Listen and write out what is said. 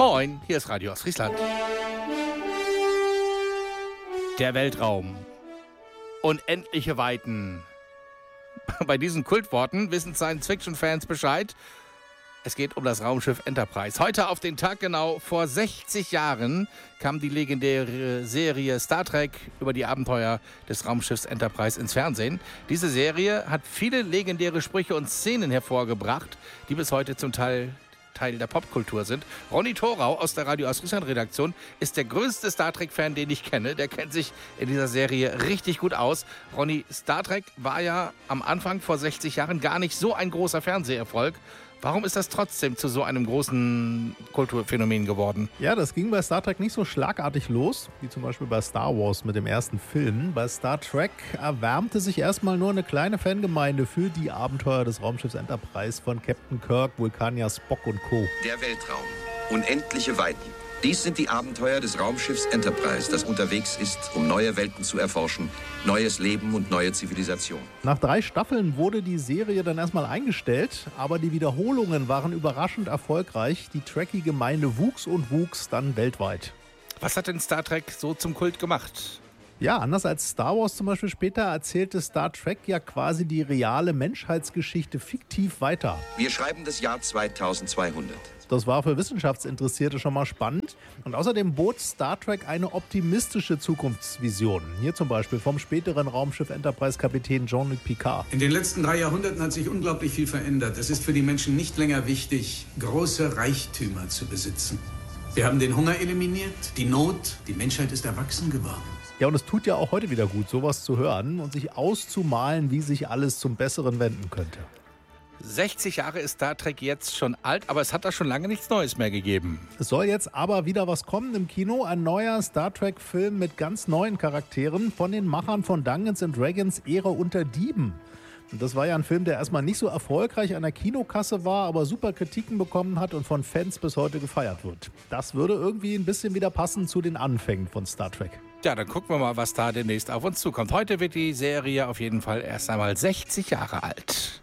Moin, hier ist Radio Ostfriesland. Der Weltraum. Unendliche Weiten. Bei diesen Kultworten wissen Science-Fiction-Fans Bescheid. Es geht um das Raumschiff Enterprise. Heute auf den Tag genau vor 60 Jahren kam die legendäre Serie Star Trek über die Abenteuer des Raumschiffs Enterprise ins Fernsehen. Diese Serie hat viele legendäre Sprüche und Szenen hervorgebracht, die bis heute zum Teil der Popkultur sind. Ronny Thorau aus der Radio Ostfriesland Redaktion ist der größte Star Trek-Fan, den ich kenne. Der kennt sich in dieser Serie richtig gut aus. Ronny, Star Trek war ja am Anfang vor 60 Jahren gar nicht so ein großer Fernseherfolg. Warum ist das trotzdem zu so einem großen Kulturphänomen geworden? Ja, das ging bei Star Trek nicht so schlagartig los, wie zum Beispiel bei Star Wars mit dem ersten Film. Bei Star Trek erwärmte sich erstmal nur eine kleine Fangemeinde für die Abenteuer des Raumschiffs Enterprise von Captain Kirk, Vulkanier Spock und Co. Der Weltraum. Unendliche Weiten. Dies sind die Abenteuer des Raumschiffs Enterprise, das unterwegs ist, um neue Welten zu erforschen, neues Leben und neue Zivilisation. Nach 3 Staffeln wurde die Serie dann erstmal eingestellt, aber die Wiederholungen waren überraschend erfolgreich. Die Trekkie-Gemeinde wuchs und wuchs dann weltweit. Was hat denn Star Trek so zum Kult gemacht? Ja, anders als Star Wars zum Beispiel später erzählte Star Trek ja quasi die reale Menschheitsgeschichte fiktiv weiter. Wir schreiben das Jahr 2200. Das war für Wissenschaftsinteressierte schon mal spannend. Und außerdem bot Star Trek eine optimistische Zukunftsvision. Hier zum Beispiel vom späteren Raumschiff Enterprise-Kapitän Jean-Luc Picard. In den letzten 3 Jahrhunderten hat sich unglaublich viel verändert. Es ist für die Menschen nicht länger wichtig, große Reichtümer zu besitzen. Wir haben den Hunger eliminiert, die Not, die Menschheit ist erwachsen geworden. Ja, und es tut ja auch heute wieder gut, sowas zu hören und sich auszumalen, wie sich alles zum Besseren wenden könnte. 60 Jahre ist Star Trek jetzt schon alt, aber es hat da schon lange nichts Neues mehr gegeben. Es soll jetzt aber wieder was kommen im Kino. Ein neuer Star Trek-Film mit ganz neuen Charakteren von den Machern von Dungeons & Dragons Ehre unter Dieben. Und das war ja ein Film, der erstmal nicht so erfolgreich an der Kinokasse war, aber super Kritiken bekommen hat und von Fans bis heute gefeiert wird. Das würde irgendwie ein bisschen wieder passen zu den Anfängen von Star Trek. Ja, dann gucken wir mal, was da demnächst auf uns zukommt. Heute wird die Serie auf jeden Fall erst einmal 60 Jahre alt.